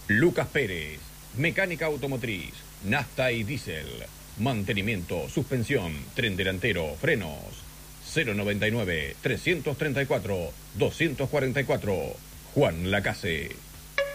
Lucas Pérez, mecánica automotriz, nafta y diésel, mantenimiento, suspensión, tren delantero, frenos. 099-334-244. Juan Lacase.